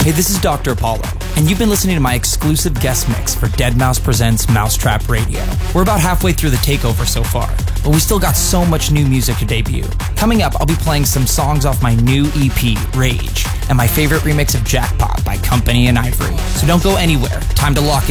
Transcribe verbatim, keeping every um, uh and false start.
Hey, this is Doctor Apollo, and you've been listening to my exclusive guest mix for deadmau five Presents Mousetrap Radio. We're about halfway through the takeover so far, but we still got so much new music to debut. Coming up, I'll be playing some songs off my new E P, Rage, and my favorite remix of Jackpot by Company and Ivory. So don't go anywhere. Time to lock in.